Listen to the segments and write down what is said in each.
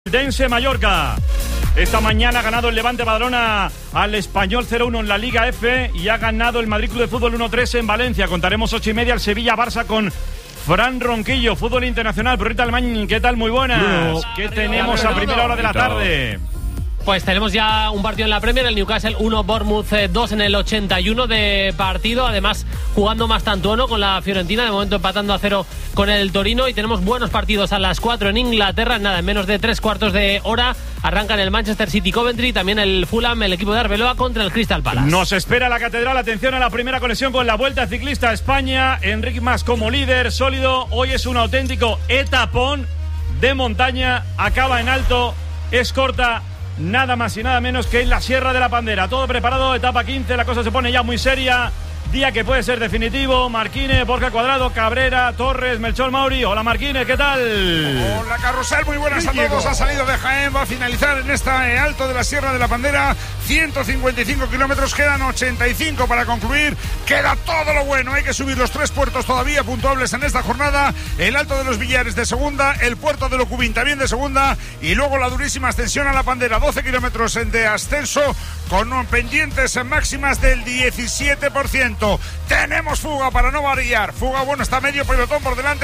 Dense Mallorca. Esta mañana ha ganado el Levante Badalona al Español 0-1 en la Liga F y ha ganado el Madrid Club de Fútbol 1-3 en Valencia. Contaremos 8:30 al Sevilla-Barça con Fran Ronquillo, fútbol internacional. Perrita Alemán, ¿qué tal? Muy buenas. ¿Qué tenemos a primera hora de la tarde? Pues tenemos ya un partido en la Premier, el Newcastle 1, Bournemouth 2 en el 81 de partido, además jugando más tantuono con la Fiorentina, de momento empatando a 0 con el Torino, y tenemos buenos partidos a las 4 en Inglaterra, nada, en menos de 3/4 de hora arrancan el Manchester City Coventry, también el Fulham, el equipo de Arbeloa contra el Crystal Palace. Nos espera la Catedral, atención a la primera conexión con la Vuelta Ciclista a España, Enric Mas como líder sólido, hoy es un auténtico etapón de montaña, acaba en alto, es corta, nada más y nada menos que en la Sierra de la Pandera. Todo preparado, etapa 15, la cosa se pone ya muy seria. Día que puede ser definitivo. Marquínez, Borja Cuadrado, Cabrera, Torres, Melchor Mauri. Hola Marquínez, ¿qué tal? Hola Carrusel, muy buenas a todos. Ha salido de Jaén, va a finalizar en esta alto de la Sierra de la Pandera. 155 kilómetros, quedan 85 para concluir. Queda todo lo bueno, hay que subir los 3 puertos todavía puntuables en esta jornada. El Alto de los Villares de segunda, el puerto de Locubín también de segunda, y luego la durísima ascensión a la Pandera. 12 kilómetros de ascenso con pendientes máximas del 17%. Tenemos fuga para no variar. Fuga, bueno, está medio pelotón por delante.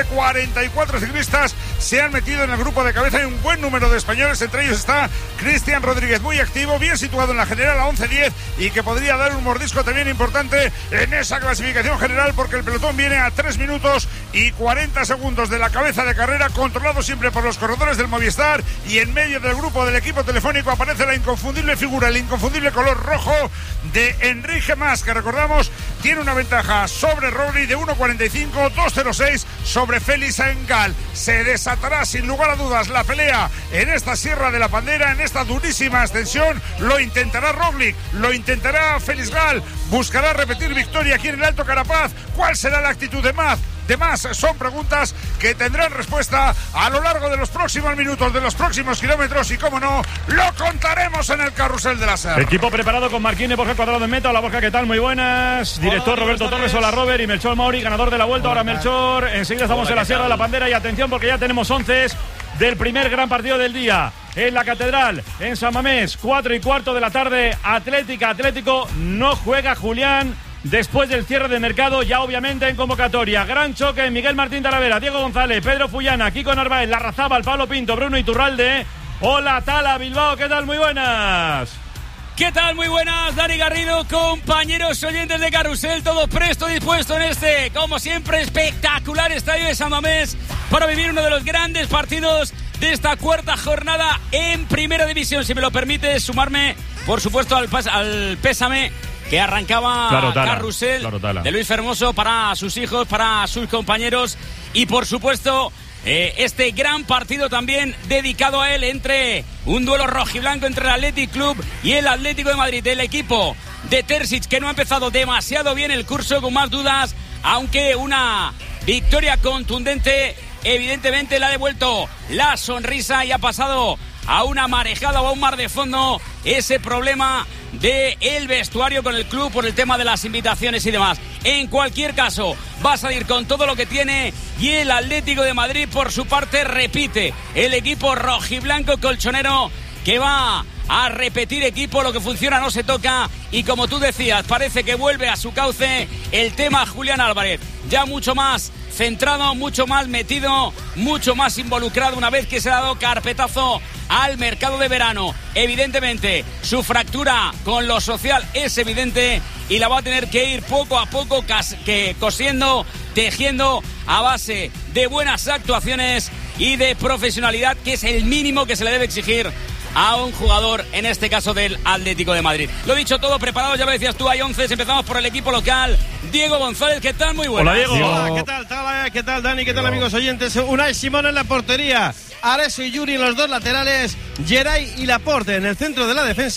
44 ciclistas se han metido en el grupo de cabeza. Hay un buen número de españoles. Entre ellos está Cristian Rodríguez, muy activo, bien situado en la general a 11:10 y que podría dar un mordisco también importante en esa clasificación general, porque el pelotón viene a 3 minutos y 40 segundos de la cabeza de carrera, controlado siempre por los corredores del Movistar, y en medio del grupo del equipo telefónico aparece la inconfundible figura, el inconfundible color rojo de Enrique Mas, que recordamos tiene una ventaja sobre Rory de 1.45, 2.06 sobre Félix Engal. Se desatará sin lugar a dudas la pelea en esta Sierra de la Pandera, en esta durísima ascensión. Lo intentará Roglic, lo intentará Félix Gal, buscará repetir victoria aquí en el Alto Carapaz. ¿Cuál será la actitud de Mas? Son preguntas que tendrán respuesta a lo largo de los próximos minutos, de los próximos kilómetros, y cómo no, lo contaremos en el Carrusel de la Serra. Equipo preparado con Marquínez, Borja Cuadrado en meta. Hola Borja, ¿qué tal? Muy buenas. Director hola, Roberto Torres, hola Robert, y Melchor Mauri, ganador de la Vuelta. Ahora Melchor, enseguida estamos en la Sierra de la Pandera, y atención porque ya tenemos 11 del primer gran partido del día. En la Catedral, en San Mamés, 4:15 de la tarde, Atlético, no juega Julián. Después del cierre de mercado, ya obviamente en convocatoria. Gran choque, Miguel Martín Talavera, Diego González, Pedro Fullana, Kiko Narváez, Larrazábal, Pablo Pinto, Bruno Iturralde. Hola Tala, Bilbao, ¿qué tal? Muy buenas. ¿Qué tal? Muy buenas, Dani Garrido, compañeros oyentes de Carrusel, todo presto y dispuesto en este, como siempre, espectacular estadio de San Mamés para vivir uno de los grandes partidos de esta cuarta jornada en Primera División. Si me lo permite, sumarme, por supuesto, al pésame que arrancaba Carrusel, de Luis Fermoso para sus hijos, para sus compañeros, y por supuesto este gran partido también dedicado a él, entre un duelo rojiblanco entre el Athletic Club y el Atlético de Madrid. El equipo de Terzic, que no ha empezado demasiado bien el curso, con más dudas, aunque una victoria contundente evidentemente le ha devuelto la sonrisa y ha pasado a una marejada o a un mar de fondo ese problema del vestuario con el club por el tema de las invitaciones y demás. En cualquier caso, va a salir con todo lo que tiene, y el Atlético de Madrid, por su parte, repite. El equipo rojiblanco colchonero, que va a repetir equipo, lo que funciona no se toca, y como tú decías, parece que vuelve a su cauce el tema Julián Álvarez, ya mucho más centrado, mucho más metido, mucho más involucrado, una vez que se ha dado carpetazo al mercado de verano. Evidentemente su fractura con lo social es evidente, y la va a tener que ir poco a poco cosiendo, tejiendo, a base de buenas actuaciones y de profesionalidad, que es el mínimo que se le debe exigir a un jugador, en este caso del Atlético de Madrid. Lo dicho, todo preparado, ya lo decías tú, hay 11, empezamos por el equipo local. Diego González, ¿qué tal? Muy buenas. Hola Diego. Hola, ¿qué tal? ¿Qué tal Dani? ¿Qué tal amigos oyentes? Unai Simón en la portería, Areso y Yuri en los dos laterales, Geray y Laporte en el centro de la defensa,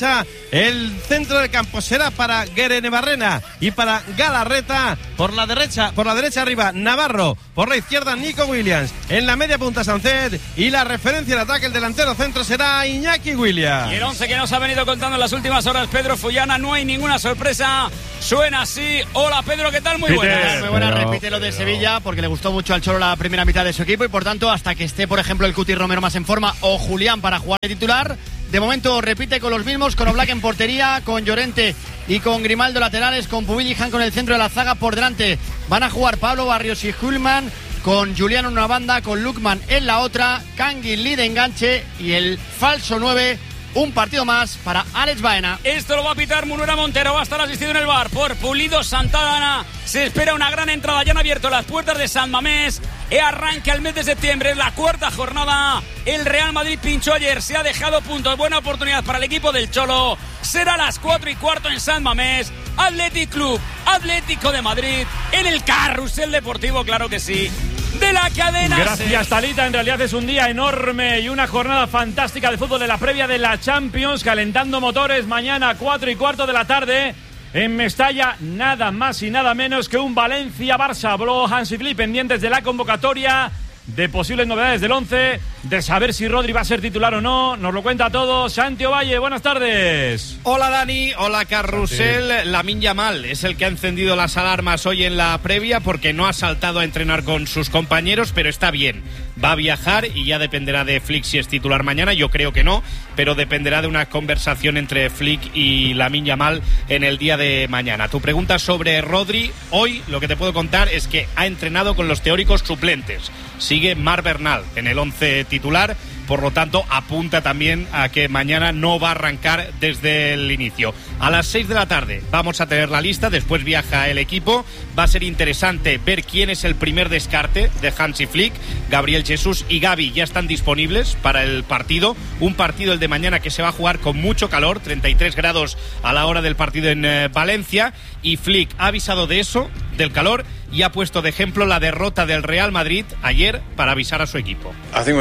El centro del campo será para Guerenebarrena y para Galarreta. Por la derecha arriba Navarro, por la izquierda Nico Williams, en la media punta Sancet, y la referencia de ataque, el delantero centro, será Iñaki Williams. Y el 11 que nos ha venido contando en las últimas horas Pedro Fullana, no hay ninguna sorpresa, suena así. Hola Pedro, ¿qué tal? Muy buenas. Muy buenas, repite lo de Sevilla porque le gustó mucho al Cholo la primera mitad de su equipo y por tanto hasta que esté por ejemplo el Cuti Romero más en forma o Julián para jugar de titular, de momento repite con los mismos, con Oblak en portería, con Llorente y con Grimaldo laterales, con Pubil y Han con el centro de la zaga. Por delante van a jugar Pablo Barrios y Hulman, con Julián en una banda, con Lukman en la otra, Kangui de enganche y el falso 9. Un partido más para Alex Baena. Esto lo va a pitar Munuera Montero, va a estar asistido en el bar por Pulido Santana. Se espera una gran entrada, ya han abierto las puertas de San Mamés. Arranca el mes de septiembre, es la cuarta jornada. El Real Madrid pinchó ayer, se ha dejado puntos. Buena oportunidad para el equipo del Cholo. Será a las 4:15 en San Mamés. Athletic Club, Atlético de Madrid, en el Carrusel Deportivo, claro que sí, de la cadena. Gracias, Talita. En realidad es un día enorme y una jornada fantástica de fútbol en la previa de la Champions, calentando motores. Mañana 4:15 de la tarde en Mestalla, nada más y nada menos que un Valencia-Barça. Habló Hansi Flick, pendientes de la convocatoria, de posibles novedades del 11, de saber si Rodri va a ser titular o no. Nos lo cuenta todo Santi Ovalle. Buenas tardes. Hola Dani, hola Carrusel. Lamine Yamal es el que ha encendido las alarmas hoy en la previa porque no ha saltado a entrenar con sus compañeros, pero está bien. Va a viajar y ya dependerá de Flick si es titular mañana. Yo creo que no, pero dependerá de una conversación entre Flick y Lamine Yamal en el día de mañana. Tu pregunta sobre Rodri, hoy lo que te puedo contar es que ha entrenado con los teóricos suplentes. Sigue Marc Bernal en el 11 titular, por lo tanto apunta también a que mañana no va a arrancar desde el inicio. A las 6 de la tarde vamos a tener la lista, después viaja el equipo. Va a ser interesante ver quién es el primer descarte de Hansi Flick. Gabriel Jesús y Gavi ya están disponibles para el partido, un partido el de mañana que se va a jugar con mucho calor, 33 grados a la hora del partido en Valencia, y Flick ha avisado de eso, del calor, y ha puesto de ejemplo la derrota del Real Madrid ayer para avisar a su equipo.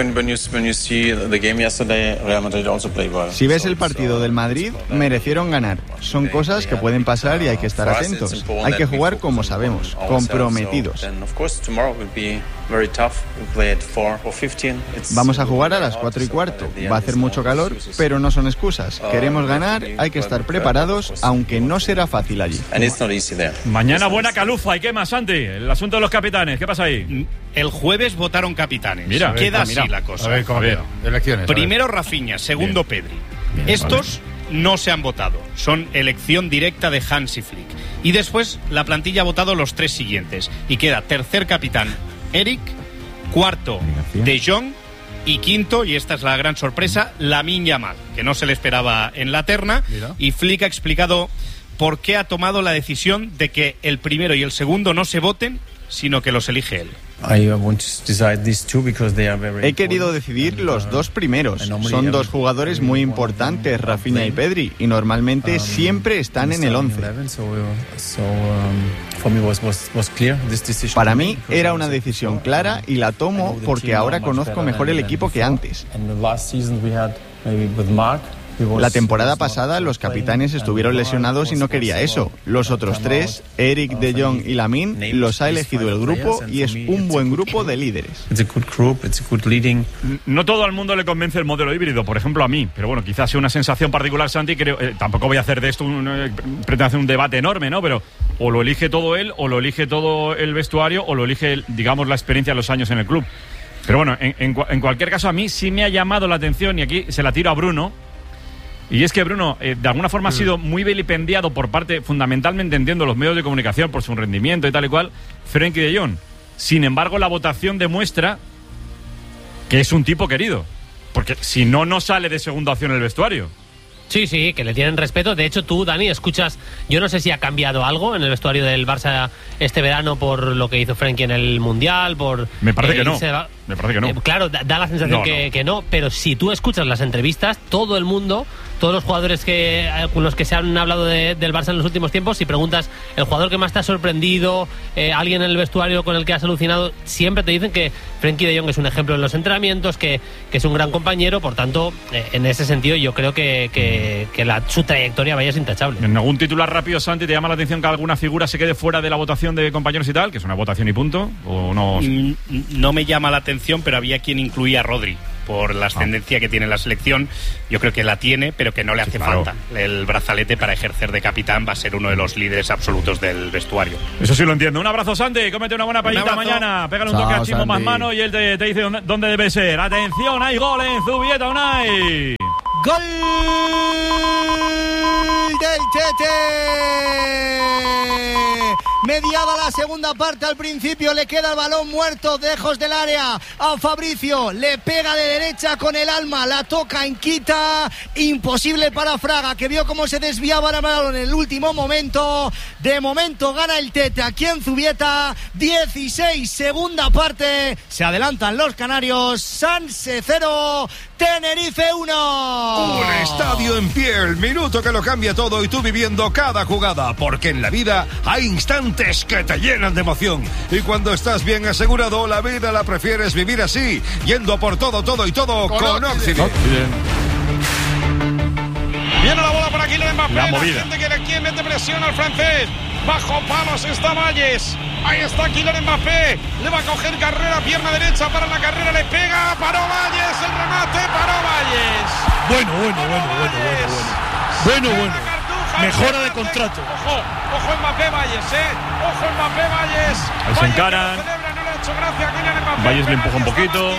Si ves el partido del Madrid, merecieron ganar. Son cosas que pueden pasar y hay que estar atentos. Hay que jugar como sabemos, comprometidos. Vamos a jugar a las 4:15. Va a hacer mucho calor, pero no son excusas. Queremos ganar, hay que estar preparados, aunque no será fácil allí. Mañana buena calufa. ¿Y qué más, Santi? El asunto de los capitanes, ¿qué pasa ahí? El jueves votaron capitanes. Mira, queda así la cosa. A ver, ¿cómo queda? Elecciones. Primero Rafinha, segundo Pedri. Estos no se han votado, son elección directa de Hansi Flick. Y después la plantilla ha votado los tres siguientes. Y queda tercer capitán Eric, cuarto De Jong y quinto, y esta es la gran sorpresa, Lamine Yamal, que no se le esperaba en la terna. Mira. Y Flick ha explicado por qué ha tomado la decisión de que el primero y el segundo no se voten, sino que los elige él. He querido decidir los dos primeros. Son dos jugadores muy importantes, Rafinha y Pedri, y normalmente siempre están en el 11. Para mí era una decisión clara y la tomo porque ahora conozco mejor el equipo que antes. La temporada pasada los capitanes estuvieron lesionados y no quería eso. Los otros tres, Eric, De Jong y Lamine, los ha elegido el grupo y es un buen grupo de líderes. No todo el mundo le convence el modelo híbrido, por ejemplo a mí, pero bueno, quizás sea una sensación particular, Santi. Creo, tampoco voy a hacer de esto pretendo hacer un debate enorme, ¿no? Pero o lo elige todo él, o lo elige todo el vestuario, o lo elige, digamos, la experiencia de los años en el club. Pero bueno, en cualquier caso, a mí sí me ha llamado la atención, y aquí se la tiro a Bruno. Y es que Bruno, de alguna forma ha sido muy vilipendiado por parte, fundamentalmente entiendo, los medios de comunicación por su rendimiento y tal y cual, Frenkie de Jong. Sin embargo, la votación demuestra que es un tipo querido. Porque si no, no sale de segunda opción el vestuario. Sí, que le tienen respeto. De hecho, tú, Dani, escuchas, yo no sé si ha cambiado algo en el vestuario del Barça este verano por lo que hizo Frenkie en el Mundial, por... Me parece que no. Me parece que no. Claro, da la sensación que no, pero si tú escuchas las entrevistas, todo el mundo, todos los jugadores con los que se han hablado del Barça en los últimos tiempos, si preguntas el jugador que más te ha sorprendido, alguien en el vestuario con el que has alucinado, siempre te dicen que Frenkie de Jong es un ejemplo en los entrenamientos, que es un gran compañero. Por tanto, en ese sentido yo creo que su trayectoria vaya es intachable. ¿En algún titular rápido, Santi, te llama la atención que alguna figura se quede fuera de la votación de compañeros y tal? Que es una votación y punto, ¿o no? No me llama la atención, pero había quien incluía a Rodri por la ascendencia que tiene la selección. Yo creo que la tiene, pero que no le hace falta el brazalete para ejercer de capitán. Va a ser uno de los líderes absolutos del vestuario. Eso sí lo entiendo. Un abrazo, Santi. Cómete una buena paellita mañana. Pégale un toque a Chimo más mano y él te dice dónde debe ser. Atención, hay gol en Zubieta, Unai. ¡Gol del Tete! Mediada la segunda parte, al principio le queda el balón muerto lejos del área a Fabricio, le pega de derecha con el alma, la toca en quita, imposible para Fraga, que vio cómo se desviaba el balón en el último momento. De momento gana el Tete aquí en Zubieta, 16, segunda parte, se adelantan los canarios. Sanse 0, Tenerife 1. Un estadio en pie, el minuto que lo cambia todo y tú viviendo cada jugada, porque en la vida hay instantes que te llenan de emoción y cuando estás bien asegurado, la vida la prefieres vivir así, yendo por todo y todo con Oxygen. Viene la bola para Kylian Mbappé. La movida. Quien mete presión al francés. Bajo palos está Valles. Ahí está Kylian Mbappé. Le va a coger carrera, pierna derecha para la carrera. Le pega. Paró Valles. El remate. Paró Valles. Bueno. Mejora de contrato. Ojo Mbappé Valles, Ojo Mbappé Valles. Ahí se encaran. No le ha hecho gracia a Kylian Mbappé. Valles le empuja un poquito.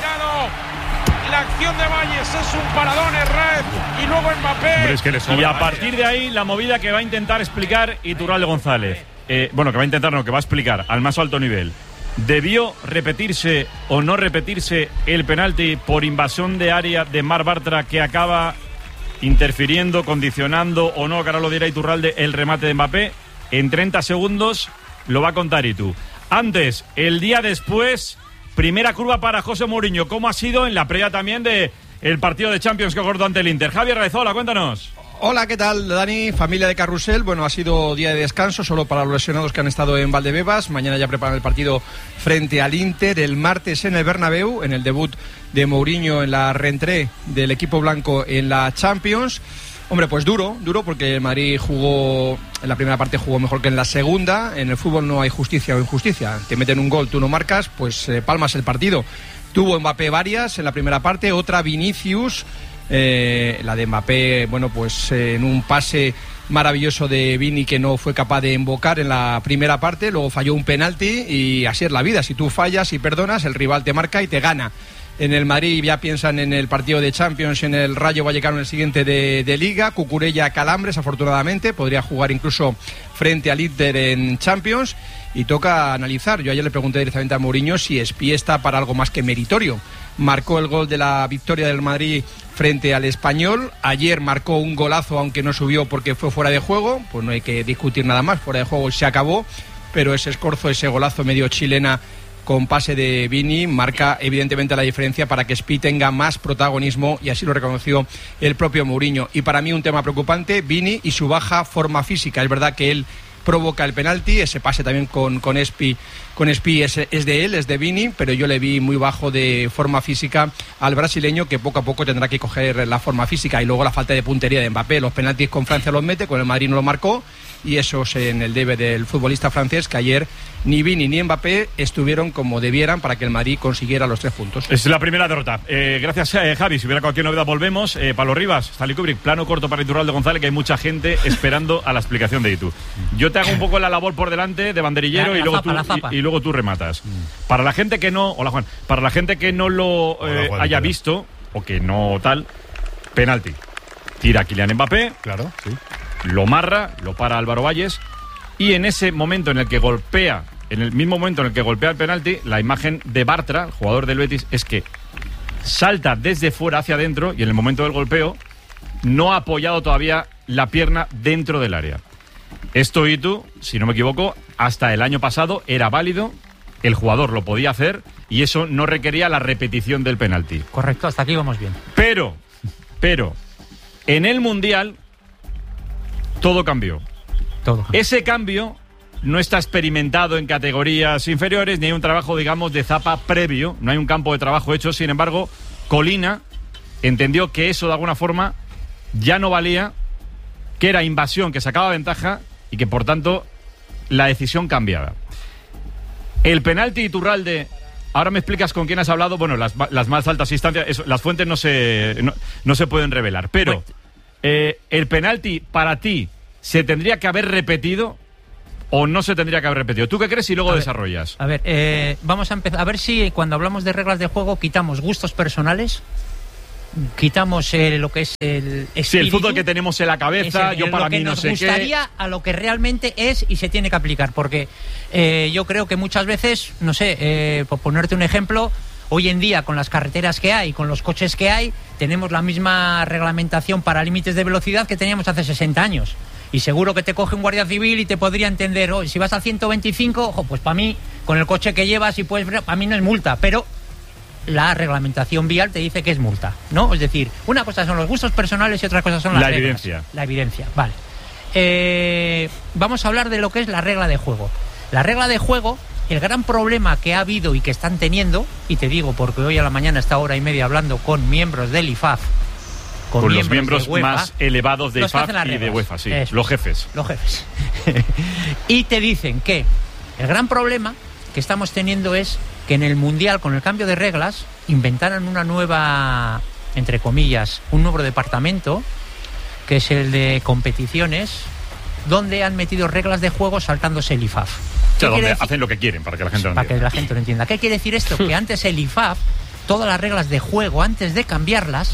La acción de Valles es un paradón, Herrera, y luego Mbappé. Y a partir de ahí, la movida que va a intentar explicar Iturralde González. Que va a intentar, que va a explicar al más alto nivel. ¿Debió repetirse o no repetirse el penalti por invasión de área de Marc Bartra que acaba interfiriendo, condicionando o no, que ahora lo dirá Iturralde, el remate de Mbappé? En 30 segundos lo va a contar Itu. Antes, el día después, primera curva para José Mourinho. ¿Cómo ha sido en la previa también de el partido de Champions que acordó ante el Inter? Javier Rezola, cuéntanos. Hola, ¿qué tal, Dani? Familia de Carrusel. Bueno, ha sido día de descanso solo para los lesionados que han estado en Valdebebas. Mañana ya preparan el partido frente al Inter. El martes en el Bernabéu, en el debut de Mourinho en la reentrée del equipo blanco en la Champions. Hombre, pues duro porque el Madrid jugó, en la primera parte jugó mejor que en la segunda. En el fútbol no hay justicia o injusticia. Te meten un gol, tú no marcas, pues palmas el partido. Tuvo Mbappé varias en la primera parte, otra Vinicius. La de Mbappé, pues en un pase maravilloso de Vini que no fue capaz de embocar en la primera parte, luego falló un penalti y así es la vida, si tú fallas y perdonas, el rival te marca y te gana. En el Madrid ya piensan en el partido de Champions, en el Rayo Vallecano en el siguiente de Liga, Cucurella calambres afortunadamente, podría jugar incluso frente al Inter en Champions y toca analizar. Yo ayer le pregunté directamente a Mourinho si Espí está para algo más que meritorio. Marcó el gol de la victoria del Madrid frente al Español. Ayer marcó un golazo, aunque no subió porque fue fuera de juego. Pues no hay que discutir nada más, fuera de juego se acabó. Pero ese escorzo, ese golazo medio chilena con pase de Vini, marca evidentemente la diferencia para que Espí tenga más protagonismo y así lo reconoció el propio Mourinho. Y para mí un tema preocupante, Vini y su baja forma física. Es verdad que él provoca el penalti, ese pase también con Espí es de él, es de Vini, pero yo le vi muy bajo de forma física al brasileño, que poco a poco tendrá que coger la forma física. Y luego la falta de puntería de Mbappé, los penaltis con Francia los mete, con el Madrid no lo marcó, y eso es en el debe del futbolista francés, que ayer ni Vini ni Mbappé estuvieron como debieran para que el Madrid consiguiera los 3 puntos. Es la primera derrota. Gracias, Javi. Si hubiera cualquier novedad, volvemos. Pablo Rivas, Stanley Kubrick, plano corto para Iturralde González, que hay mucha gente esperando a la explicación de Itu. Yo te hago un poco la labor por delante de banderillero y luego tú rematas. Para la gente que no... Hola, Juan. Para la gente que no lo haya visto, o que no tal, penalti. Tira Kylian Mbappé. Claro, sí. Lo marra, lo para Álvaro Valles, y en ese momento en el que golpea, en el mismo momento en el que golpea el penalti, la imagen de Bartra, el jugador del Betis, es que salta desde fuera hacia adentro y en el momento del golpeo no ha apoyado todavía la pierna dentro del área. Esto, Itu, si no me equivoco, hasta el año pasado era válido, el jugador lo podía hacer, y eso no requería la repetición del penalti. Correcto, hasta aquí vamos bien. Pero, en el Mundial todo cambió. Ese cambio no está experimentado en categorías inferiores, ni hay un trabajo, digamos, de zapa previo, no hay un campo de trabajo hecho. Sin embargo, Colina entendió que eso de alguna forma ya no valía, que era invasión, que sacaba ventaja y que por tanto la decisión cambiaba. El penalti Iturralde, ahora me explicas con quién has hablado. Bueno, las más altas instancias, las fuentes no se pueden revelar, pero el penalti para ti ¿se tendría que haber repetido o no se tendría que haber repetido? ¿Tú qué crees y luego desarrollas? A ver, vamos a empezar. A ver si cuando hablamos de reglas de juego quitamos gustos personales, quitamos lo que es el espíritu. Sí, el fútbol que tenemos en la cabeza, yo para mí no sé qué. Nos gustaría a lo que realmente es y se tiene que aplicar, porque yo creo que muchas veces, no sé, por ponerte un ejemplo, hoy en día con las carreteras que hay, con los coches que hay, tenemos la misma reglamentación para límites de velocidad que teníamos hace 60 años. Y seguro que te coge un guardia civil y te podría entender, si vas a 125, ojo, pues para mí, con el coche que llevas, y pues para mí no es multa, pero la reglamentación vial te dice que es multa, ¿no? Es decir, una cosa son los gustos personales y otra cosa son las reglas. Evidencia. La evidencia, vale. Vamos a hablar de lo que es la regla de juego. La regla de juego, el gran problema que ha habido y que están teniendo, y te digo porque hoy a la mañana, a esta hora y media, hablando con miembros del IFAF, con los miembros UEFA, más elevados de IFAF y de UEFA, sí, los jefes. Los jefes. Y te dicen que el gran problema que estamos teniendo es que en el Mundial, con el cambio de reglas, inventaran una nueva, entre comillas, un nuevo departamento, que es el de competiciones, donde han metido reglas de juego saltándose el IFAF. O sea, donde hacen lo que quieren, para que la gente lo entienda. Para que la gente lo entienda. ¿Qué quiere decir esto? Que antes el IFAF, todas las reglas de juego, antes de cambiarlas,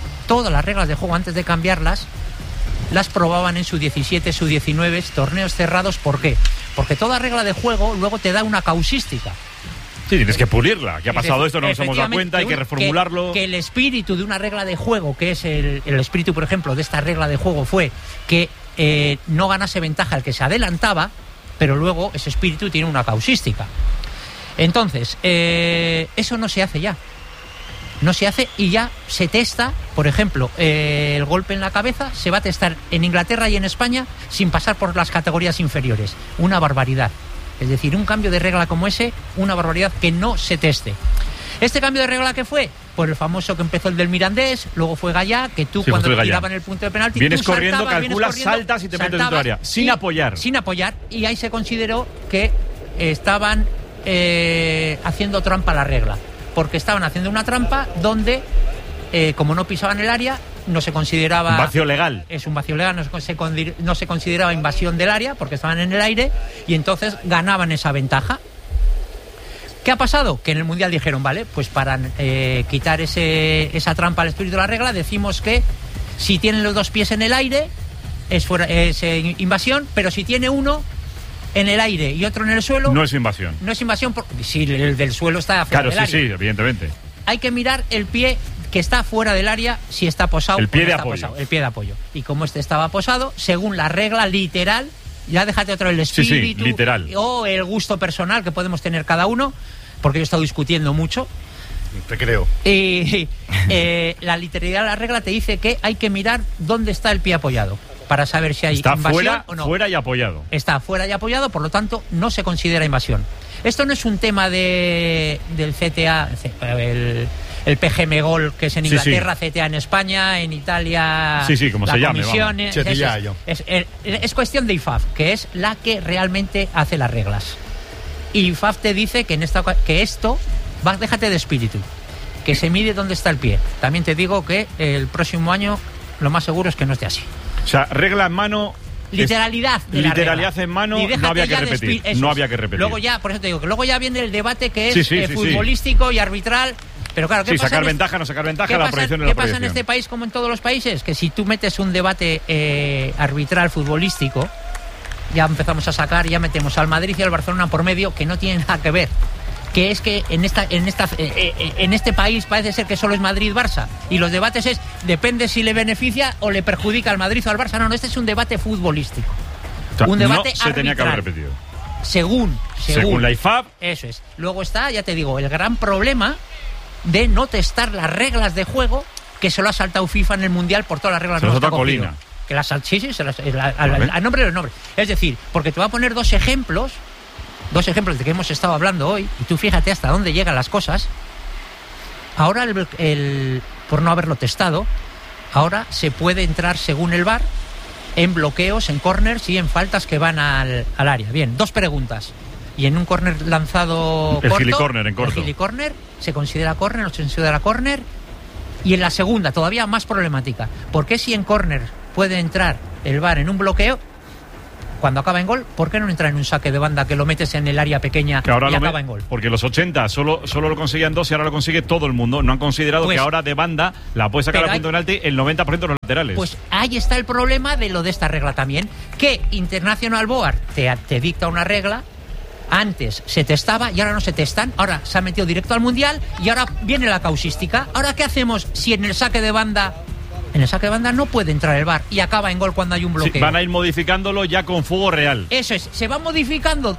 las probaban en su 17, su 19, torneos cerrados. ¿Por qué? Porque toda regla de juego luego te da una causística. Sí, tienes que pulirla. ¿Qué ha pasado esto? No nos hemos dado cuenta, hay que reformularlo. Que el espíritu de una regla de juego, que es el espíritu, por ejemplo, de esta regla de juego, fue que no ganase ventaja el que se adelantaba, pero luego ese espíritu tiene una causística. Entonces, eso no se hace ya. No se hace y ya se testa, por ejemplo, el golpe en la cabeza se va a testar en Inglaterra y en España sin pasar por las categorías inferiores. Una barbaridad. Es decir, un cambio de regla como ese, una barbaridad que no se teste. ¿Este cambio de regla qué fue? Por el famoso que empezó el del Mirandés, luego fue Gallá, que tú cuando te tiraban el punto de penalti, vienes tú corriendo, calculas, saltas y te metes en tu área, sin apoyar. Sin apoyar, y ahí se consideró que estaban haciendo trampa a la regla, porque estaban haciendo una trampa donde, como no pisaban el área, no se consideraba... Un vacío legal. Es un vacío legal, no se consideraba invasión del área, porque estaban en el aire, y entonces ganaban esa ventaja. ¿Qué ha pasado? Que en el Mundial dijeron, vale, pues para quitar esa trampa al espíritu de la regla, decimos que si tienen los dos pies en el aire, es invasión, pero si tiene uno en el aire y otro en el suelo... No es invasión. No es invasión, si el del suelo está fuera del área. Claro, sí, evidentemente. Hay que mirar el pie que está fuera del área, si está posado. El pie o no de está apoyo. Posado, el pie de apoyo. Y como este estaba posado, según la regla literal, ya déjate otro el espíritu literal, o el gusto personal que podemos tener cada uno, porque yo he estado discutiendo mucho. Te creo. Y la literalidad de la regla te dice que hay que mirar dónde está el pie apoyado para saber si hay invasión o no. Fuera y apoyado. Está fuera y apoyado, por lo tanto no se considera invasión. Esto no es un tema del CTA, el PGM Gol, que es en Inglaterra, sí. CTA en España, en Italia... Sí, como se llame, es cuestión de IFAF, que es la que realmente hace las reglas. Y IFAF te dice que déjate de espíritu, que se mide dónde está el pie. También te digo que el próximo año lo más seguro es que no esté así. O sea, regla en mano... Literalidad de la literalidad regla. en mano, no había que repetir. No había que repetir. Luego ya, por eso te digo, que luego ya viene el debate que es futbolístico y arbitral. Pero claro, ¿qué pasa? Sacar ventaja, no sacar ventaja, la proyección y la proyección. ¿Qué pasa en este país como en todos los países? Que si tú metes un debate arbitral futbolístico, ya empezamos a sacar, ya metemos al Madrid y al Barcelona por medio, que no tienen nada que ver. Que es que en este país parece ser que solo es Madrid-Barça. Y los debates depende si le beneficia o le perjudica al Madrid o al Barça. No, este es un debate futbolístico. O sea, un debate no se tenía que haber repetido. Según la IFAB. Eso es. Luego está, ya te digo, el gran problema de no testar las reglas de juego que se lo ha saltado FIFA en el Mundial por todas las reglas. Se lo ha saltado Colina. Que las al nombre de los nombres. Es decir, porque te voy a poner dos ejemplos de que hemos estado hablando hoy, y tú fíjate hasta dónde llegan las cosas. Ahora, por no haberlo testado, ahora se puede entrar según el VAR en bloqueos, en corners y en faltas que van al área. Bien, dos preguntas. Y en un córner lanzado el corto, gilicórner en corto. el gilicórner, ¿se considera córner o se considera córner? Y en la segunda, todavía más problemática, ¿por qué si en córner puede entrar el VAR en un bloqueo, cuando acaba en gol, por qué no entra en un saque de banda que lo metes en el área pequeña y acaba en gol? Porque los 80 solo lo conseguían 2 y ahora lo consigue todo el mundo. No han considerado que ahora de banda la puede sacar a punto de penalti el 90% de los laterales. Pues ahí está el problema de lo de esta regla también, que International Board te dicta una regla. Antes se testaba y ahora no se testan. Ahora se ha metido directo al Mundial y ahora viene la causística. ¿Ahora qué hacemos si en el saque de banda no puede entrar el VAR y acaba en gol cuando hay un bloqueo? Sí, van a ir modificándolo ya con fuego real. Eso es, se va modificando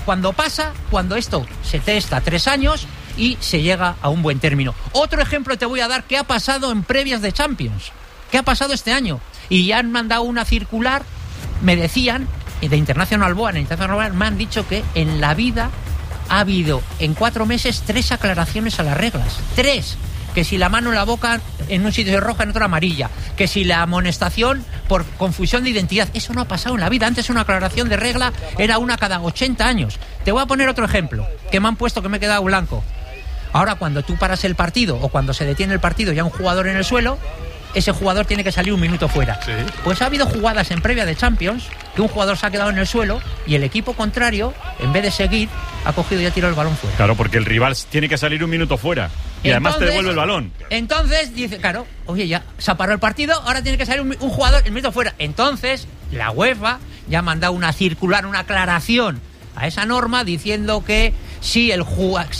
cuando esto se testa 3 años y se llega a un buen término. Otro ejemplo te voy a dar que ha pasado en previas de Champions. ¿Qué ha pasado este año? Y ya han mandado una circular, me decían, de International Board, me han dicho que en la vida ha habido en 4 meses 3 aclaraciones a las reglas. 3. Que si la mano en la boca en un sitio es roja, en otro amarilla. Que si la amonestación por confusión de identidad. Eso no ha pasado en la vida. Antes una aclaración de regla era una cada 80 años. Te voy a poner otro ejemplo, que me han puesto que me he quedado blanco. Ahora, cuando tú paras el partido o cuando se detiene el partido y hay un jugador en el suelo, ese jugador tiene que salir 1 minuto fuera. Sí. Pues ha habido jugadas en previa de Champions que un jugador se ha quedado en el suelo y el equipo contrario, en vez de seguir, ha cogido y ha tirado el balón fuera. Claro, porque el rival tiene que salir 1 minuto fuera. Y además te devuelve el balón. Entonces dice, claro, oye, ya se ha parado el partido, ahora tiene que salir un jugador el minuto fuera. Entonces la UEFA ya ha mandado una circular, una aclaración a esa norma diciendo que si el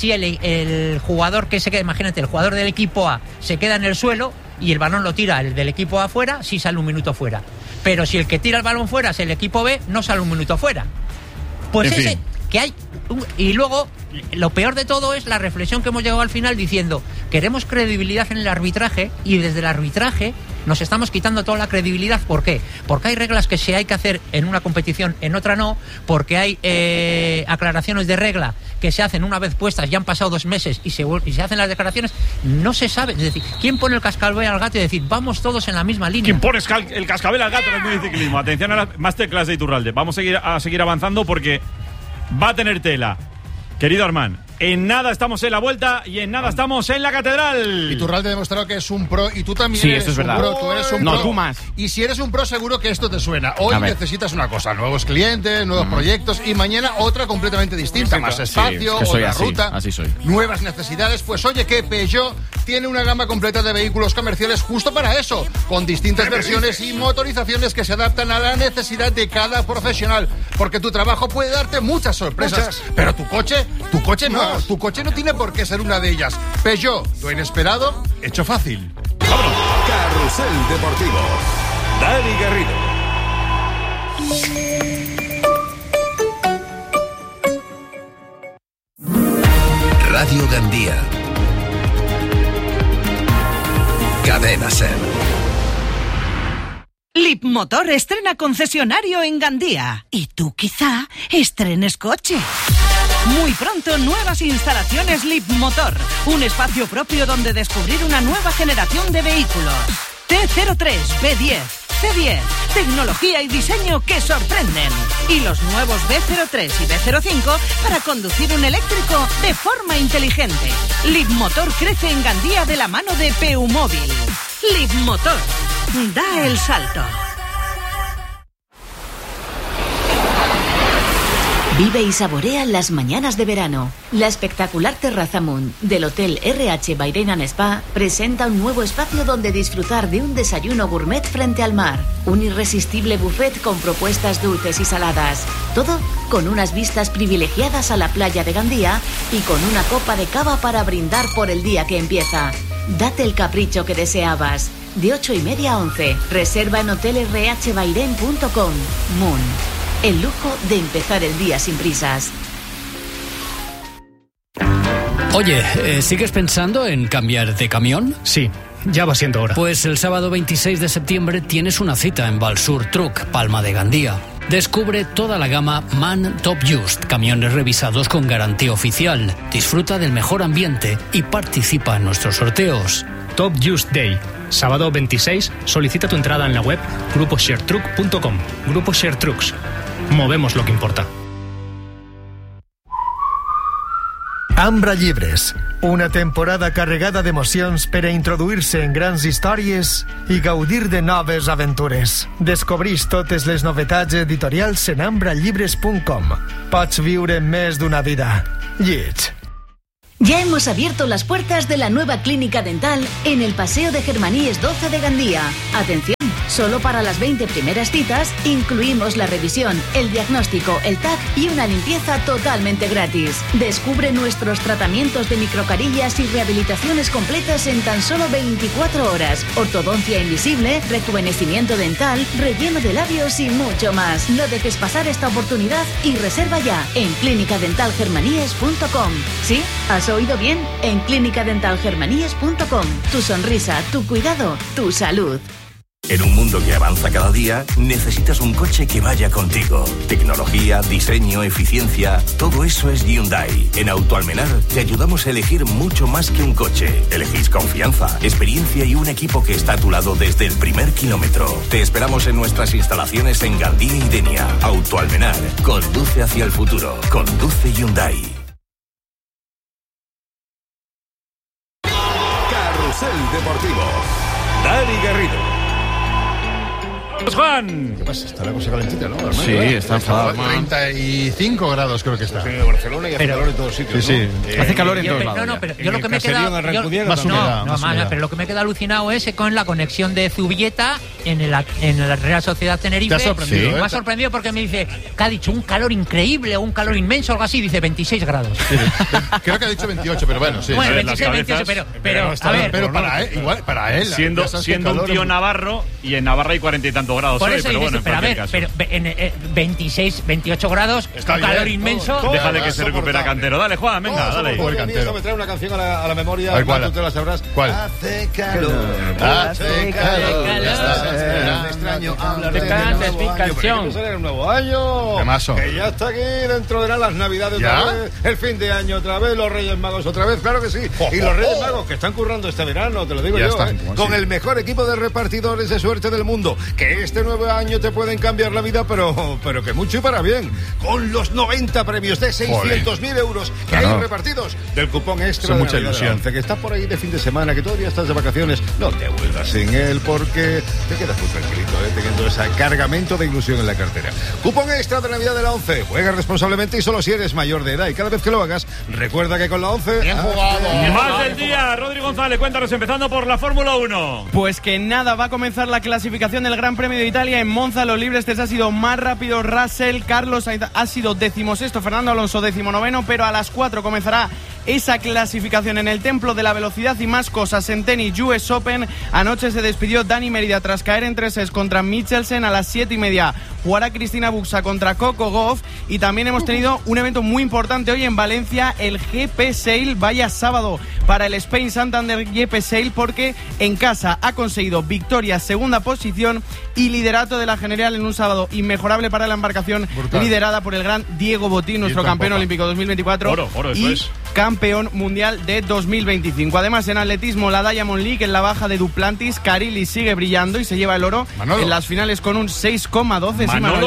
jugador que se queda, imagínate, el jugador del equipo A se queda en el suelo y el balón lo tira el del equipo A fuera, sí sale 1 minuto fuera. Pero si el que tira el balón fuera es el equipo B, no sale 1 minuto fuera. Pues ese que hay. Y luego, lo peor de todo es la reflexión que hemos llegado al final diciendo, queremos credibilidad en el arbitraje y desde el arbitraje nos estamos quitando toda la credibilidad. ¿Por qué? Porque hay reglas que se hay que hacer en una competición, en otra no, porque hay aclaraciones de regla que se hacen una vez puestas, ya han pasado 2 meses y se hacen las declaraciones, no se sabe. Es decir, ¿quién pone el cascabel al gato y decir, vamos todos en la misma línea? ¿Quién pone el cascabel al gato en el medio ciclismo? Atención a las Masterclass de Iturralde. Vamos a seguir avanzando porque va a tener tela. Querido Armán, en nada estamos en la vuelta y en nada estamos en la catedral. Iturralde ha demostrado que es un pro y tú también eres un pro. Tú eres un pro. Tú más. Y si eres un pro, seguro que esto te suena. Hoy necesitas una cosa, nuevos clientes, nuevos proyectos y mañana otra completamente distinta. Más espacio, otra ruta. Así soy. Nuevas necesidades. Pues oye, que Peugeot tiene una gama completa de vehículos comerciales justo para eso, con distintas versiones y motorizaciones que se adaptan a la necesidad de cada profesional. Porque tu trabajo puede darte muchas sorpresas, pero tu coche no. Tu coche no tiene por qué ser una de ellas. Peugeot, lo inesperado, hecho fácil. ¡Vámonos! Carrusel Deportivo. Dani Garrido. Radio Gandía. Cadena Ser. Leapmotor estrena concesionario en Gandía. Y tú quizá estrenes coche. Muy pronto, nuevas instalaciones Leapmotor. Un espacio propio donde descubrir una nueva generación de vehículos. T03, B10, C10. Tecnología y diseño que sorprenden. Y los nuevos B03 y B05 para conducir un eléctrico de forma inteligente. Leapmotor crece en Gandía de la mano de Peumóvil. Leapmotor. Da el salto. Vive y saborea las mañanas de verano. La espectacular terraza Moon del Hotel RH Bahrein and Spa presenta un nuevo espacio donde disfrutar de un desayuno gourmet frente al mar. Un irresistible buffet con propuestas dulces y saladas. Todo con unas vistas privilegiadas a la playa de Gandía y con una copa de cava para brindar por el día que empieza. Date el capricho que deseabas. De 8:30 a 11. Reserva en hotelrhbahrein.com. Moon. el lujo de empezar el día sin prisas. Oye, ¿sigues pensando en cambiar de camión? Sí, ya va siendo hora. Pues el sábado 26 de septiembre tienes una cita en Valsur Truck, Palma de Gandía. Descubre toda la gama MAN Top Just, camiones revisados con garantía oficial. Disfruta del mejor ambiente y participa en nuestros sorteos. Top Just Day, sábado 26, solicita tu entrada en la web gruposharetruck.com. Grupo Share Trucks. Movemos lo que importa. Ambra Llibres, una temporada carregada d'emocions per a introduir-se en grans històries i gaudir de noves aventures. Descobrís totes les novetats editorials en ambrallibres.com. Pots viure més d'una vida. Lleig. Ya hemos abierto las puertas de la nueva clínica dental en el Paseo de Germaníes 12 de Gandía. Atención, solo para las 20 primeras citas incluimos la revisión, el diagnóstico, el TAC y una limpieza totalmente gratis. Descubre nuestros tratamientos de microcarillas y rehabilitaciones completas en tan solo 24 horas. Ortodoncia invisible, rejuvenecimiento dental, relleno de labios y mucho más. No dejes pasar esta oportunidad y reserva ya en clinicadentalgermaníes.com. ¿Sí? ¿Has oído bien? En clinicadentalgermaníes.com. Tu sonrisa, tu cuidado, tu salud. En un mundo que avanza cada día, necesitas un coche que vaya contigo. Tecnología, diseño, eficiencia, todo eso es Hyundai. En Autoalmenar te ayudamos a elegir mucho más que un coche. Elegís confianza, experiencia y un equipo que está a tu lado desde el primer kilómetro. Te esperamos en nuestras instalaciones en Gandía y Denia. Autoalmenar, conduce hacia el futuro. Conduce Hyundai. Carrusel Deportivo. Dani Garrido. Juan. ¿Qué pasa? Está la cosa calentita, ¿no? Sí, está enfadado. 35 grados creo que está. En Barcelona y hace calor en todos sitios. Sí, sí. Hace calor en todos lados. No, pero yo lo que me queda... pero lo que me queda alucinado es con la conexión de Zubieta en la Real Sociedad Tenerife. ¿Te ha sorprendido? Me ha sorprendido porque me dice que ha dicho un calor increíble o un calor inmenso, algo así. Dice 26 grados. Sí. Creo que ha dicho 28, pero bueno, sí. Bueno, 26, 28, pero a ver. Pero para él, igual, para él. Siendo un tío navarro, y en Navarra hay 40 y tantos grados. Por eso pero dices, bueno, pero a ver, pero en 26, 28 grados, está un calor bien, inmenso. todo Deja de que se recupera Cantero. Dale, Juan, venga, dale. Me trae una canción a la memoria. ¿Cuál? Tú la sabrás. ¿Cuál? Hace calor. Hace calor. Ya extraño hablar de cantes mi canción. Que el nuevo año. Temazo. Que ya está aquí dentro de las Navidades ¿Ya? otra vez. El fin de año otra vez. Los Reyes Magos otra vez. Claro que sí. Y los Reyes Magos que están currando este verano, te lo digo Ya yo. están, Con sí. el mejor equipo de repartidores de suerte del mundo. Que este nuevo año te pueden cambiar la vida, pero que mucho y para bien. Con los 90 premios de 600.000 euros que hay repartidos del cupón extra Son de mucha Navidad de la ilusión. ONCE, que está por ahí de fin de semana, que todavía estás de vacaciones. No te vuelvas sin él porque te quedas muy tranquilito, teniendo ese cargamento de ilusión en la cartera. Cupón extra de Navidad de la ONCE. Juega responsablemente y solo si eres mayor de edad. Y cada vez que lo hagas, recuerda que con la ONCE... Bien jugado. Más del día, Rodri González, cuéntanos, empezando por la Fórmula 1. Pues que nada, va a comenzar la clasificación del Gran Premio de Italia en Monza. Los libres ha sido más rápido Russell, Carlos Sainz ha sido 16º, Fernando Alonso 19º, pero a las 4 comenzará esa clasificación en el Templo de la Velocidad y más cosas en tenis US Open. Anoche se despidió Dani Mérida tras caer en 3 sets contra Michelsen. A las 7:30 jugará Cristina Buxa contra Coco Gauff. Y también hemos tenido un evento muy importante hoy en Valencia, el GP Sail. Vaya sábado para el Spain Santander GP Sail, porque en casa ha conseguido victoria, segunda posición y liderato de la general en un sábado inmejorable para la embarcación. Brutal. Liderada por el gran Diego Botín, nuestro campeón olímpico 2024 oro, y eso es. campeón mundial de 2025. Además, en atletismo, la Diamond League en la baja de Duplantis, Carili sigue brillando y se lleva el oro en las finales con un 6,12.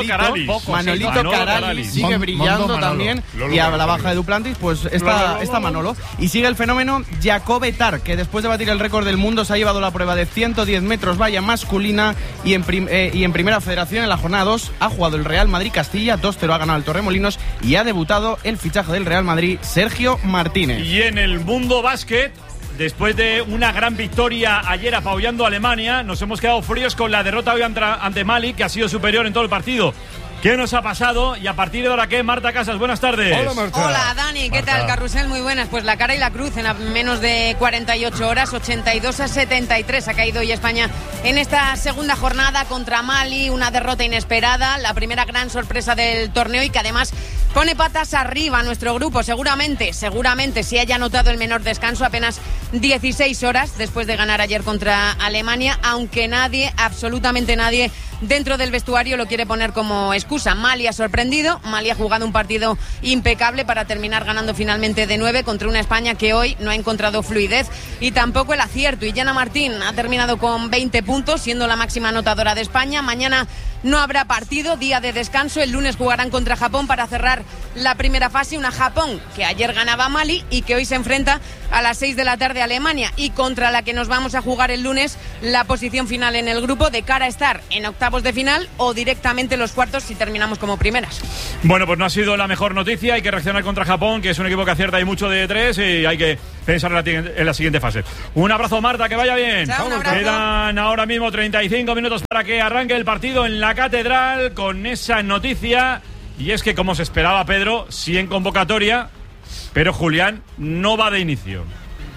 Manolito Carali sigue brillando también. Y a la baja de Duplantis, pues está Manolo. Y sigue el fenómeno Jacobe Tar, que después de batir el récord del mundo se ha llevado la prueba de 110 metros valla masculina y en primera federación en la jornada 2 ha jugado el Real Madrid-Castilla, 2-0 ha ganado el Torremolinos y ha debutado el fichaje del Real Madrid, Sergio Martínez. Y en el mundo básquet, después de una gran victoria ayer apabullando a Alemania, nos hemos quedado fríos con la derrota hoy ante Mali, que ha sido superior en todo el partido. qué nos ha pasado y a partir de ahora qué. Marta Casas, buenas tardes. Hola, Marta. Hola, Dani, ¿qué tal? Carrusel, muy buenas. Pues la cara y la cruz en menos de 48 horas, 82-73 ha caído hoy España en esta segunda jornada contra Mali, una derrota inesperada, la primera gran sorpresa del torneo y que además pone patas arriba a nuestro grupo. Seguramente si haya notado el menor descanso, apenas 16 horas después de ganar ayer contra Alemania, aunque nadie, absolutamente nadie, dentro del vestuario lo quiere poner como excusa. Mali ha sorprendido, Mali ha jugado un partido impecable para terminar ganando finalmente de 9 contra una España que hoy no ha encontrado fluidez y tampoco el acierto. Y Yana Martín ha terminado con 20 puntos, siendo la máxima anotadora de España. Mañana no habrá partido, día de descanso. El lunes jugarán contra Japón para cerrar la primera fase. Una Japón que ayer ganaba a Mali y que hoy se enfrenta a las 6 de la tarde a Alemania y contra la que nos vamos a jugar el lunes la posición final en el grupo de cara a estar en octavos de final o directamente los cuartos si terminamos como primeras. Bueno, pues no ha sido la mejor noticia. Hay que reaccionar contra Japón, que es un equipo que acierta y mucho de 3 y hay que pensar en la siguiente fase. Un abrazo, Marta, que vaya bien. Chao, un abrazo. Quedan ahora mismo 35 minutos para que arranque el partido en la Catedral con esa noticia. Y es que, como se esperaba, Pedro, sí en convocatoria, pero Julián no va de inicio.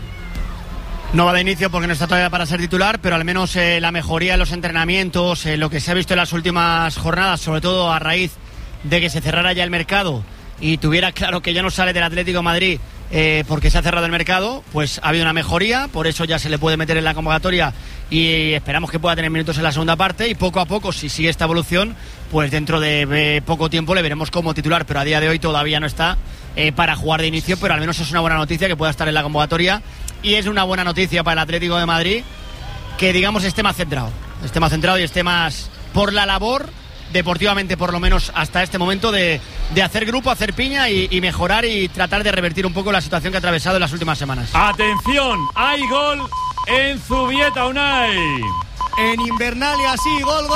No va de inicio porque no está todavía para ser titular, pero al menos la mejoría en los entrenamientos, lo que se ha visto en las últimas jornadas, sobre todo a raíz de que se cerrara ya el mercado y tuviera claro que ya no sale del Atlético de Madrid porque se ha cerrado el mercado, pues ha habido una mejoría, por eso ya se le puede meter en la convocatoria y esperamos que pueda tener minutos en la segunda parte y poco a poco, si sigue esta evolución, pues dentro de poco tiempo le veremos como titular, pero a día de hoy todavía no está para jugar de inicio, pero al menos es una buena noticia que pueda estar en la convocatoria y es una buena noticia para el Atlético de Madrid que, digamos, esté más centrado y esté más por la labor deportivamente, por lo menos hasta este momento, de hacer grupo, hacer piña y mejorar y tratar de revertir un poco la situación que ha atravesado en las últimas semanas. Atención, hay gol en Zubieta, Unai. En Invernalia, sí, gol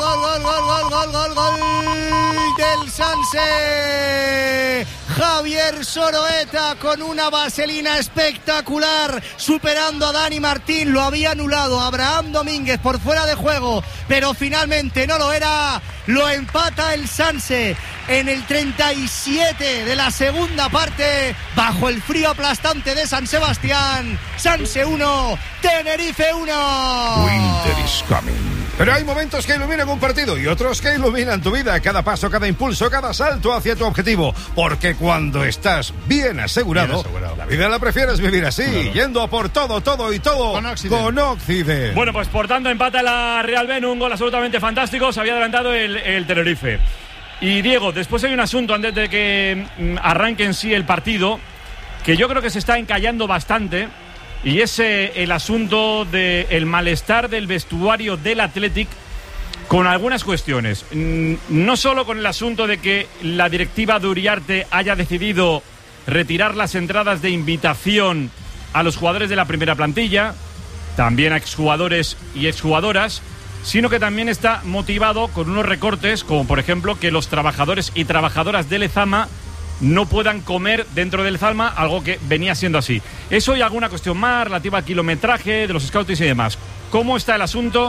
del Sanse. Javier Soroeta con una vaselina espectacular, superando a Dani Martín. Lo había anulado Abraham Domínguez por fuera de juego, pero finalmente no lo era. Lo empata el Sanse en el 37 de la segunda parte, bajo el frío aplastante de San Sebastián. Sanse 1, Tenerife 1. Winter is coming. Pero hay momentos que iluminan un partido y otros que iluminan tu vida. Cada paso, cada impulso, cada salto hacia tu objetivo. Porque cuando estás bien asegurado, la vida la prefieres vivir así, yendo a por todo y todo con Occident. Bueno, pues por tanto empata la Real Ben, un gol absolutamente fantástico. Se había adelantado el Tenerife. Y Diego, después hay un asunto antes de que arranque en sí el partido, que yo creo que se está encallando bastante. Y es el asunto del malestar del vestuario del Athletic con algunas cuestiones. No solo con el asunto de que la directiva de Uriarte haya decidido retirar las entradas de invitación a los jugadores de la primera plantilla, también a exjugadores y exjugadoras, sino que también está motivado con unos recortes, como por ejemplo que los trabajadores y trabajadoras de Lezama no puedan comer dentro del Lezama, algo que venía siendo así. Eso y alguna cuestión más relativa al kilometraje de los scouts y demás. ¿Cómo está el asunto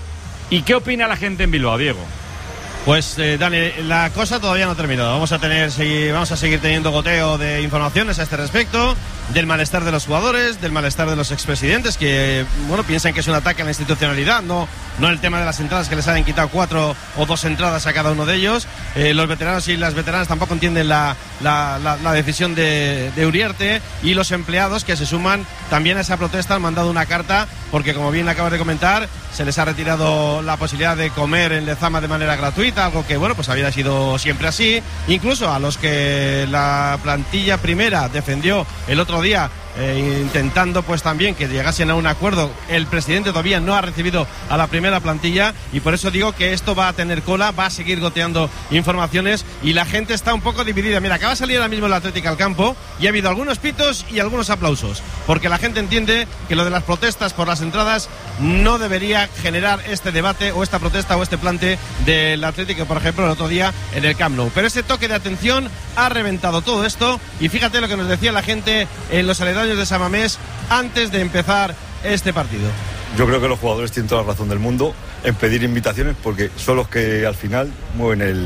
y qué opina la gente en Bilbao, Diego? Pues Dani, la cosa todavía no ha terminado. Vamos a seguir teniendo goteo de informaciones a este respecto, del malestar de los jugadores, del malestar de los expresidentes que, bueno, piensan que es un ataque a la institucionalidad, no el tema de las entradas, que les han quitado 4 o 2 entradas a cada uno de ellos. Los veteranos y las veteranas tampoco entienden la decisión de Uriarte, y los empleados que se suman también a esa protesta han mandado una carta porque, como bien acabas de comentar, se les ha retirado la posibilidad de comer en Lezama de manera gratuita, algo que, bueno, pues había sido siempre así. Incluso a los que la plantilla primera defendió el otro día, intentando pues también que llegasen a un acuerdo, el presidente todavía no ha recibido a la primera plantilla, y por eso digo que esto va a tener cola, va a seguir goteando informaciones y la gente está un poco dividida. Mira, acaba de salir ahora mismo el Atlético al campo y ha habido algunos pitos y algunos aplausos, porque la gente entiende que lo de las protestas por las entradas no debería generar este debate o esta protesta o este plante del Atlético, por ejemplo, el otro día en el Camp Nou. Pero ese toque de atención ha reventado todo esto, y fíjate lo que nos decía la gente en los aledaños de San Mamés antes de empezar este partido. Yo creo que los jugadores tienen toda la razón del mundo en pedir invitaciones, porque son los que al final mueven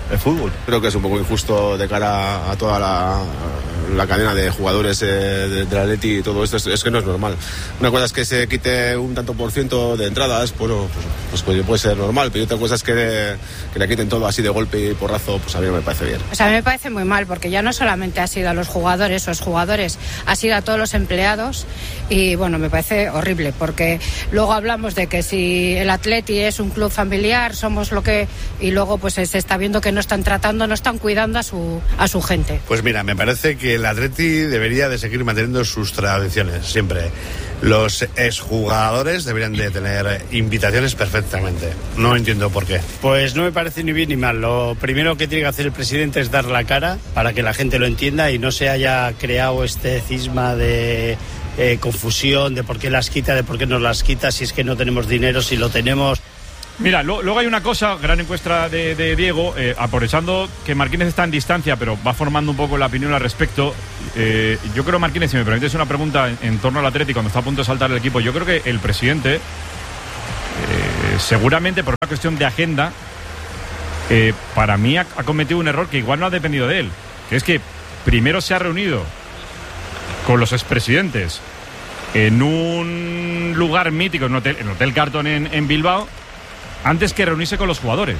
el fútbol. Creo que es un poco injusto de cara a toda la cadena de jugadores del Atleti y todo esto, es que no es normal. Una cosa es que se quite un tanto por ciento de entradas, bueno, pues puede ser normal, pero otra cosa es que le quiten todo así de golpe y porrazo, pues a mí no me parece bien. Pues a mí me parece muy mal, porque ya no solamente ha sido a los jugadores o exjugadores, ha sido a todos los empleados, y bueno, me parece horrible, porque luego hablamos de que si el Atleti es un club familiar, somos lo que... y luego pues se está viendo que no están tratando, no están cuidando a su gente. Pues mira, me parece que el Atleti debería de seguir manteniendo sus tradiciones siempre. Los exjugadores deberían de tener invitaciones perfectamente. No entiendo por qué. Pues no me parece ni bien ni mal. Lo primero que tiene que hacer el presidente es dar la cara para que la gente lo entienda y no se haya creado este cisma de confusión de por qué las quita, de por qué no las quita, si es que no tenemos dinero, si lo tenemos. Mira, luego hay una cosa, gran encuesta de Diego, aprovechando que Marquínez está en distancia, pero va formando un poco la opinión al respecto. Yo creo, Marquínez, si me permites una pregunta en torno al Atleti, cuando está a punto de saltar el equipo, yo creo que el presidente, seguramente por una cuestión de agenda, para mí ha cometido un error que igual no ha dependido de él, que es que primero se ha reunido con los expresidentes en un lugar mítico, en Hotel Carton en Bilbao, antes que reunirse con los jugadores.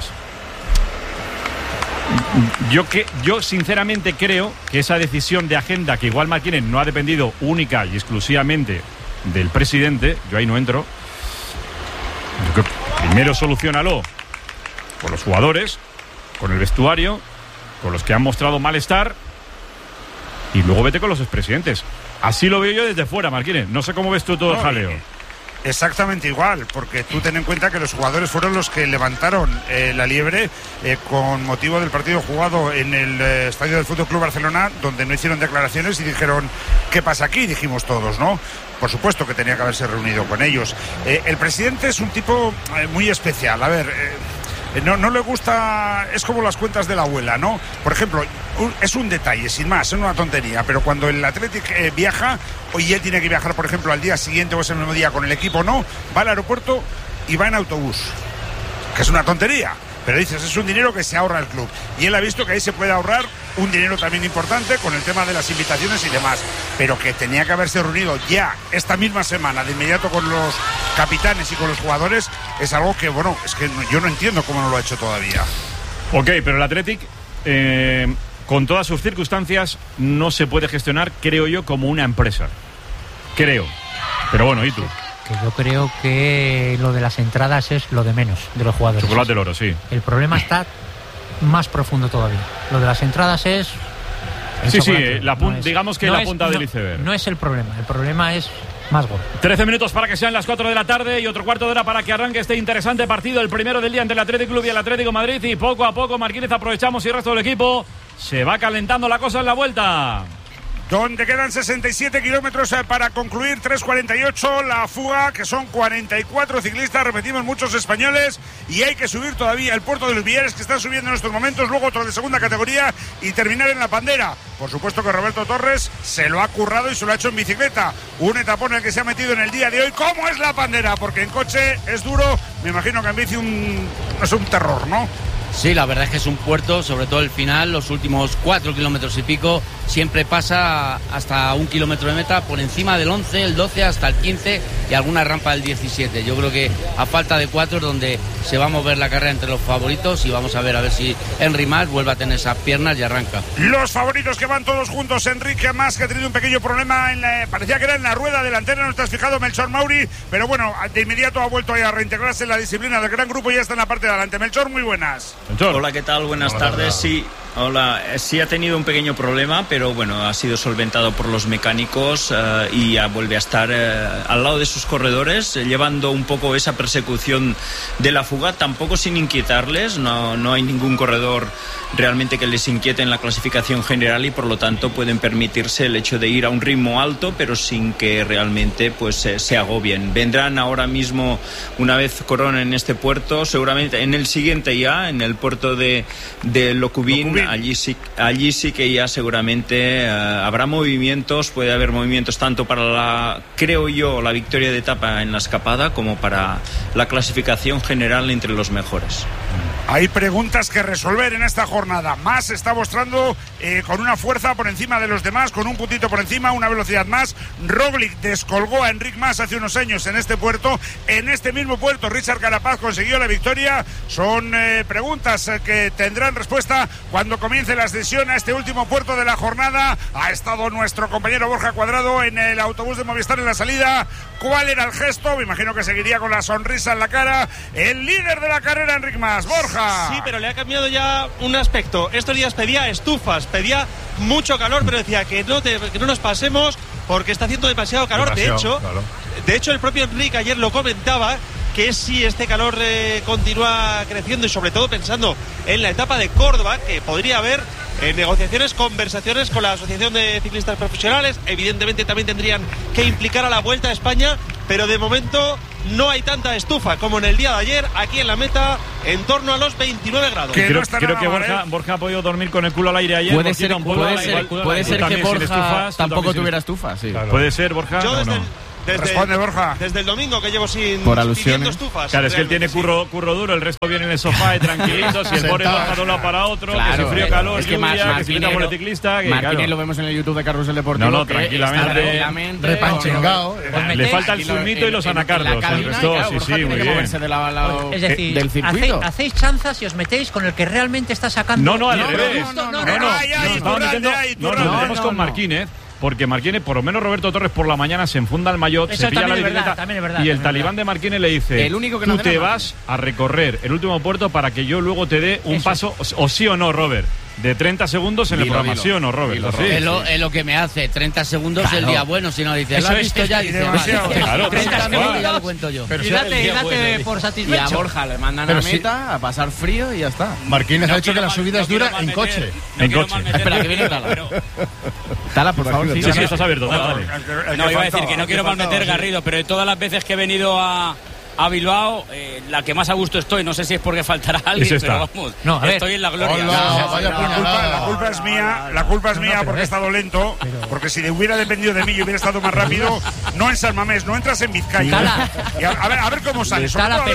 Yo sinceramente creo que esa decisión de agenda, que igual Marquínez no ha dependido única y exclusivamente del presidente, yo ahí no entro. Yo creo que primero soluciónalo con los jugadores, con el vestuario, con los que han mostrado malestar, y luego vete con los expresidentes. Así lo veo yo desde fuera, Marquínez. No sé cómo ves tú todo el jaleo. Exactamente igual, porque tú ten en cuenta que los jugadores fueron los que levantaron la liebre con motivo del partido jugado en el estadio del Fútbol Club Barcelona, donde no hicieron declaraciones y dijeron ¿qué pasa aquí? Dijimos todos, ¿no? Por supuesto que tenía que haberse reunido con ellos. El presidente es un tipo muy especial. A ver, no le gusta, es como las cuentas de la abuela, ¿no? Por ejemplo, es un detalle, sin más, es una tontería, pero cuando el Athletic viaja, y él tiene que viajar, por ejemplo, al día siguiente o ese mismo día con el equipo, no, va al aeropuerto y va en autobús, que es una tontería, pero dices, es un dinero que se ahorra el club, y él ha visto que ahí se puede ahorrar un dinero también importante con el tema de las invitaciones y demás, pero que tenía que haberse reunido ya esta misma semana de inmediato con los capitanes y con los jugadores, es algo que, bueno, es que yo no entiendo cómo no lo ha hecho todavía. Ok, pero el Athletic, con todas sus circunstancias, no se puede gestionar, creo yo, como una empresa. Creo. Pero bueno, ¿y tú? Que yo creo que lo de las entradas es lo de menos de los jugadores. Chocolate del oro, sí. El problema está más profundo todavía. Lo de las entradas es... Sí, digamos que la punta del iceberg. No es el problema es más gordo. 13 minutos para que sean las 4 de la tarde y otro cuarto de hora para que arranque este interesante partido, el primero del día entre el Athletic Club y el Atlético Madrid, y poco a poco, Marquínez, aprovechamos y el resto del equipo se va calentando la cosa en la vuelta. Donde quedan 67 kilómetros para concluir, 3:48 la fuga, que son 44 ciclistas, repetimos, muchos españoles, y hay que subir todavía el Puerto de los Villares, que están subiendo en estos momentos, luego otro de segunda categoría y terminar en la Pandera. Por supuesto que Roberto Torres se lo ha currado y se lo ha hecho en bicicleta, un etapón en el que se ha metido en el día de hoy. ¿Cómo es la Pandera? Porque en coche es duro, me imagino que en bici es un terror, ¿no? Sí, la verdad es que es un puerto, sobre todo el final, los últimos 4 kilómetros y pico, siempre pasa hasta 1 kilómetro de meta, por encima del 11, el 12 hasta el 15 y alguna rampa del 17. Yo creo que a falta de 4 es donde se va a mover la carrera entre los favoritos, y vamos a ver si Henry Mas vuelve a tener esas piernas y arranca. Los favoritos que van todos juntos, Enrique Mas, que ha tenido un pequeño problema, parecía que era en la rueda delantera, no estás fijado, Melchor Mauri, pero bueno, de inmediato ha vuelto a reintegrarse en la disciplina del gran grupo y ya está en la parte de adelante. Melchor, muy buenas. Hola, ¿qué tal? Buenas tardes. Sí, hola. Sí ha tenido un pequeño problema, pero bueno, ha sido solventado por los mecánicos y ya vuelve a estar al lado de sus corredores, llevando un poco esa persecución de la fuga, tampoco sin inquietarles. No hay ningún corredor realmente que les inquiete en la clasificación general y por lo tanto pueden permitirse el hecho de ir a un ritmo alto, pero sin que realmente pues se agobien. Vendrán ahora mismo, una vez coronen este puerto, seguramente en el siguiente ya, en el puerto de Locubín. Allí sí que ya seguramente habrá movimientos, puede haber movimientos tanto para creo yo, la victoria de etapa en la escapada como para la clasificación general entre los mejores. Hay preguntas que resolver en esta jornada. Mas se está mostrando con una fuerza por encima de los demás, con un puntito por encima, una velocidad más. Roglic descolgó a Enric Mas hace unos años en este puerto. En este mismo puerto Richard Carapaz consiguió la victoria. Son preguntas que tendrán respuesta cuando comience la ascensión a este último puerto de la jornada. Ha estado nuestro compañero Borja Cuadrado en el autobús de Movistar en la salida. ¿Cuál era el gesto? Me imagino que seguiría con la sonrisa en la cara el líder de la carrera, Enric Mas. Borja. Sí, pero le ha cambiado ya un aspecto. Estos días pedía estufas, pedía mucho calor, pero decía que no nos pasemos porque está haciendo demasiado calor. De hecho, el propio Enric ayer lo comentaba, que si este calor continúa creciendo y sobre todo pensando en la etapa de Córdoba, que podría haber negociaciones, conversaciones con la Asociación de Ciclistas Profesionales, evidentemente también tendrían que implicar a la Vuelta a España, pero de momento no hay tanta estufa como en el día de ayer, aquí en la meta, en torno a los 29 grados. Creo que Borja ha podido dormir con el culo al aire ayer. Puede ser que Borja tampoco tuviera estufa, sí. Claro. Puede ser, Borja. Yo responde, Borja. Desde el domingo que llevo sin por alusiones. Estufas. Claro, es que él tiene curro duro, el resto viene en el sofá y tranquilitos, y el pobre Borja de un lado para otro, claro, que si frío, calor, es que lluvia, que si viene por el ciclista. Martínez lo vemos en el YouTube de Carrusel Deportivo. No, tranquilamente. Repanchengado. Le falta el zumito y los anacardos. El resto, sí, muy bien. Es decir, del circuito. hacéis chanzas y os metéis con el que realmente está sacando. No, al revés. Nos metemos con Martínez. Porque Martínez, por lo menos Roberto Torres por la mañana se enfunda el maillot, se pilla la bicicleta y el talibán de Martínez le dice: el único que tú te vas a recorrer el último puerto para que yo luego te dé un paso, o sí o no, Robert, de 30 segundos en el programa, ¿sí o no, Robert? Es lo que me hace, 30 segundos el día bueno, si no dice, lo has visto ya, dice, claro, 30 segundos ya lo cuento yo. Y date por satisfecho. Y a Borja le mandan a meta a pasar frío y ya está. Martínez ha dicho que la subida es dura en coche. Espera, que viene Tala. Tala, por favor. Sí, estás abierto. Dale. No, iba a decir que no quiero malmeter, Garrido, pero de todas las veces que he venido a Bilbao, la que más a gusto estoy, no sé si es porque faltará alguien, pero vamos, estoy en la gloria. La culpa es mía porque he estado lento, porque si hubiera dependido de mí y hubiera estado más rápido, no en San Mamés, no entras en Vizcaya. A ver cómo sales,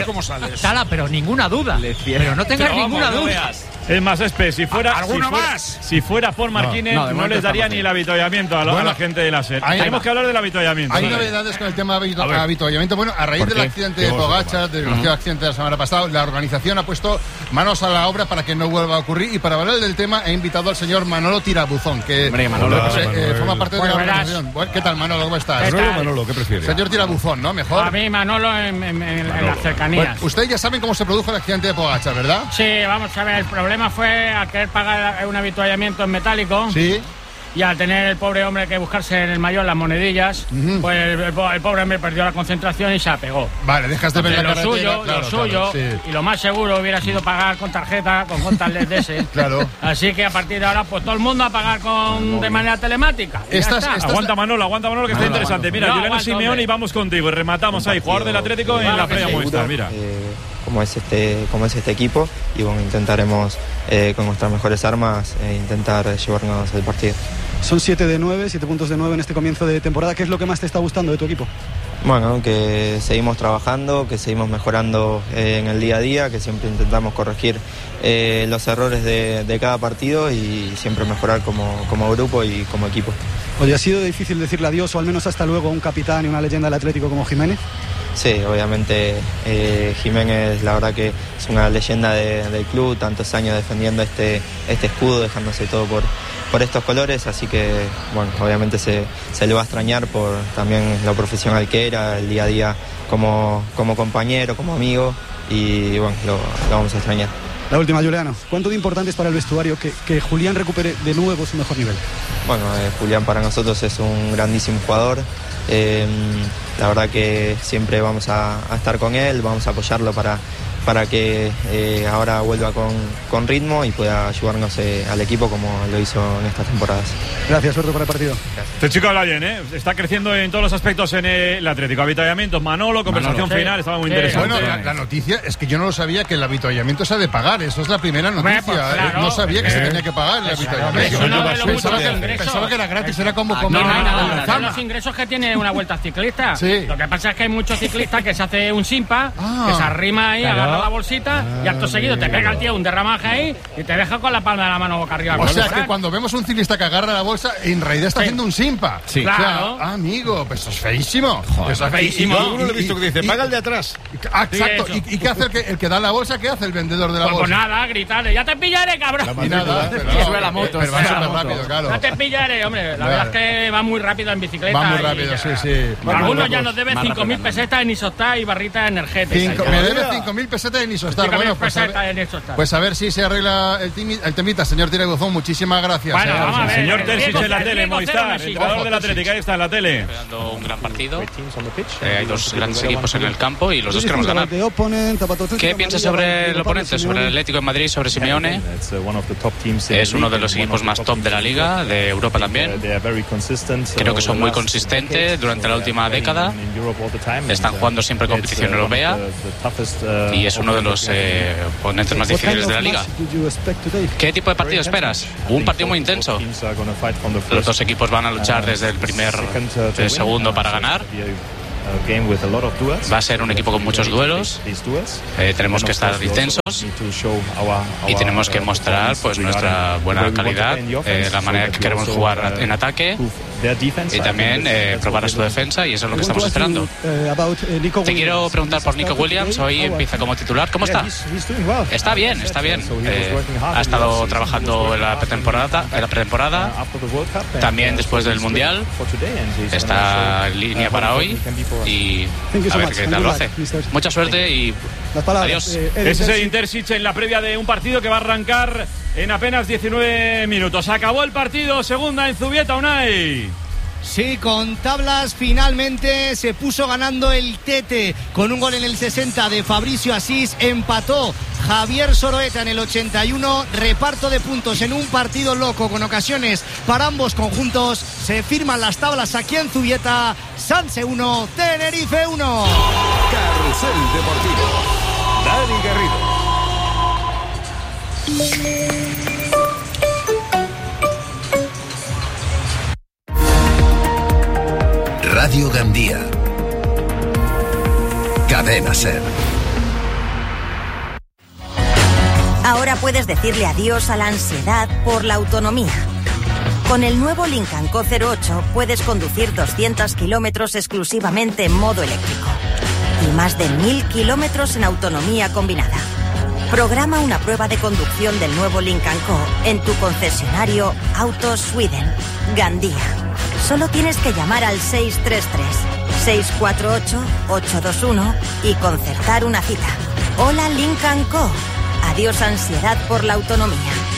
Tala, pero ninguna duda, pero no tengas ninguna duda. Es más, si fuera si fuera por Martínez, no les daría ni el avituallamiento a la gente de la SER. Tenemos que hablar del avituallamiento. Hay novedades con el tema de avituallamiento. Bueno, a raíz del accidente de Pogačar, del accidente de la semana pasada, la organización ha puesto manos a la obra para que no vuelva a ocurrir, y para hablar del tema he invitado al señor Manolo Tirabuzón, que forma parte de la organización. ¿Qué tal, Manolo? ¿Cómo estás? Manolo, ¿qué prefieres? Señor Tirabuzón, ¿no? Mejor. A mí, Manolo, en las cercanías. Bueno, ustedes ya saben cómo se produjo el accidente de Pogačar, ¿verdad? Sí, vamos a ver, el problema fue al querer pagar un avituallamiento en metálico. Sí. Y al tener el pobre hombre que buscarse en el maillot las monedillas, pues el pobre hombre perdió la concentración y se apegó. Vale, dejas de ver la carretera. Lo suyo, y lo más seguro hubiera sido pagar con tarjeta, con contactless de ese. Claro. Así que a partir de ahora, pues todo el mundo a pagar de manera telemática. Aguanta Manolo, que está interesante. Mira, Juliano Simeone, y vamos contigo. Y rematamos ahí, jugador del Atlético en la previa muestra. Mira. Como es este equipo, y bueno, intentaremos con nuestras mejores armas intentar llevarnos el partido. Son 7 puntos de 9 en este comienzo de temporada. ¿Qué es lo que más te está gustando de tu equipo? Bueno, que seguimos trabajando, que seguimos mejorando en el día a día, que siempre intentamos corregir los errores de cada partido y siempre mejorar como grupo y como equipo. Oye, ¿ha sido difícil decirle adiós o al menos hasta luego a un capitán y una leyenda del Atlético como Jiménez? Sí, obviamente Jiménez, la verdad que es una leyenda del club, tantos años defendiendo este escudo, dejándose todo por estos colores, así que bueno, obviamente se le va a extrañar por también lo profesional que era, el día a día como compañero, como amigo, y bueno, lo vamos a extrañar. La última, Juliano, ¿cuánto de importante es para el vestuario que Julián recupere de nuevo su mejor nivel? Bueno, Julián para nosotros es un grandísimo jugador. La verdad que siempre vamos a estar con él, vamos a apoyarlo para que ahora vuelva con ritmo y pueda ayudarnos al equipo como lo hizo en estas temporadas. Gracias, suerte para el partido. Gracias. Este chico habla bien, está creciendo en todos los aspectos en el Atlético. Avituallamientos, Manolo, conversación final, estaba muy interesante. Bueno, la noticia es que yo no lo sabía, que el avituallamiento se ha de pagar, eso es la primera noticia. Pues claro, no sabía que se tenía que pagar el avituallamiento. Pensaba que era gratis, era como comer. Son los ingresos que tiene una vuelta ciclista. Sí. Lo que pasa es que hay muchos ciclistas que se hace un simpa, que se arrima ahí, agarra agarra la bolsita y acto seguido te pega el tío un derramaje ahí y te deja con la palma de la mano boca arriba. O sea que cuando vemos un ciclista que agarra la bolsa, en realidad está haciendo un simpa. Sí. Claro. O sea, amigo, pues eso es feísimo. Joder, eso es feísimo. Yo uno lo he visto que dice, paga el de atrás. Exacto. ¿Y qué hace el que da la bolsa? ¿Qué hace el vendedor de la bolsa? Pues nada, gritarle, ya te pillaré, cabrón. Y nada, sube la moto. Pero va súper rápido, claro. Ya te pillaré, hombre. La verdad es que va muy rápido en bicicleta. Va muy rápido, sí. Algunos ya nos deben 5.000 pesetas en Isostar y barritas energéticas. Me debe 5.000 pesetas en Isostar. Bueno, pues a ver si se arregla el temita, señor Tiraguzón. Muchísimas gracias. Bueno, vamos a ver, señor Terzic en la tele, Movistar, el jugador del Atlético, ahí está en la tele. Esperando un gran partido. Hay dos grandes equipos en el campo y los dos queremos ganar. ¿Qué piensas sobre el oponente, sobre el Atlético de Madrid, sobre Simeone? Es uno de los equipos más top de la liga, de Europa también. Creo que son muy consistentes durante la última década. Están jugando siempre competición europea y es uno de los oponentes más difíciles de la liga. ¿Qué tipo de partido esperas? Un partido muy intenso. Los dos equipos van a luchar desde el segundo para ganar. Va a ser un equipo con muchos duelos. Tenemos que estar intensos y tenemos que mostrar pues nuestra buena calidad, la manera que queremos jugar en ataque y también probar a su defensa, y eso es lo que estamos esperando. Te quiero preguntar por Nico Williams. Hoy empieza como titular. ¿Cómo está? Está bien. Ha estado trabajando en la pretemporada, también después del Mundial. Está en línea para hoy y a ver qué tal lo hace. Mucha suerte y adiós. Ese es el Terzic en la previa de un partido que va a arrancar en apenas 19 minutos. Acabó el partido, segunda en Zubieta, Unai. Sí, con tablas finalmente se puso ganando el Tete con un gol en el 60 de Fabricio Asís. Empató Javier Soroeta en el 81. Reparto de puntos en un partido loco con ocasiones para ambos conjuntos. Se firman las tablas aquí en Zubieta. Sanse 1, Tenerife 1. Carrusel Deportivo. Dani Garrido. Radio Gandía. Cadena SER. Ahora puedes decirle adiós a la ansiedad por la autonomía. Con el nuevo Lincoln Co 08 puedes conducir 200 kilómetros exclusivamente en modo eléctrico y más de 1000 kilómetros en autonomía combinada. Programa una prueba de conducción del nuevo Lincoln Co en tu concesionario Autos Sweden, Gandía. Solo tienes que llamar al 633-648-821 y concertar una cita. Hola Lincoln Co. Adiós ansiedad por la autonomía.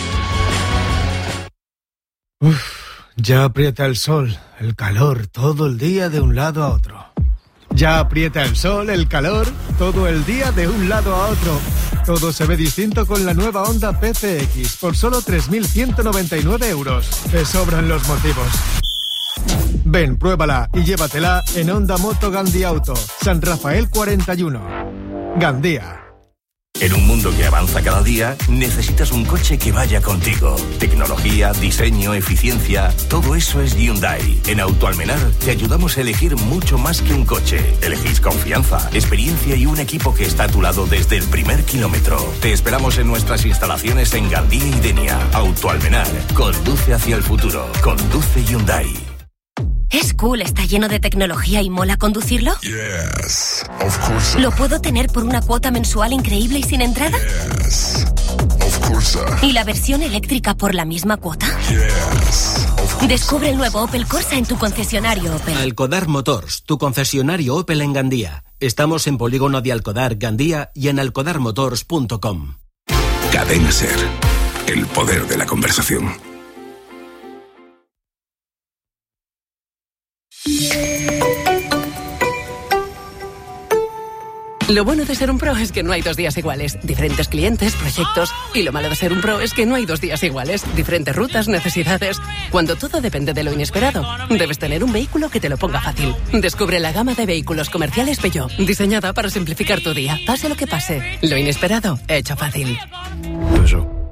Ya aprieta el sol, el calor, todo el día de un lado a otro. Ya aprieta el sol, el calor, todo el día de un lado a otro. Todo se ve distinto con la nueva Honda PCX por solo 3.199 euros. Te sobran los motivos. Ven, pruébala y llévatela en Honda Moto Gandía Auto, San Rafael 41. Gandía. En un mundo que avanza cada día, necesitas un coche que vaya contigo. Tecnología, diseño, eficiencia, todo eso es Hyundai. En Autoalmenar te ayudamos a elegir mucho más que un coche. Elegís confianza, experiencia y un equipo que está a tu lado desde el primer kilómetro. Te esperamos en nuestras instalaciones en Gandía y Denia. Autoalmenar, conduce hacia el futuro. Conduce Hyundai. ¿Es cool, está lleno de tecnología y mola conducirlo? Yes, of course. ¿Lo puedo tener por una cuota mensual increíble y sin entrada? Yes, of course. ¿Y la versión eléctrica por la misma cuota? Yes, of course. Descubre el nuevo Opel Corsa en tu concesionario Opel. Alcodar Motors, tu concesionario Opel en Gandía. Estamos en Polígono de Alcodar, Gandía y en alcodarmotors.com. Cadena SER, el poder de la conversación. Lo bueno de ser un pro es que no hay 2 días iguales. Diferentes clientes, proyectos. Y lo malo de ser un pro es que no hay 2 días iguales. Diferentes rutas, necesidades. Cuando todo depende de lo inesperado, debes tener un vehículo que te lo ponga fácil. Descubre la gama de vehículos comerciales Peugeot, diseñada para simplificar tu día. Pase lo que pase. Lo inesperado, hecho fácil. Peugeot.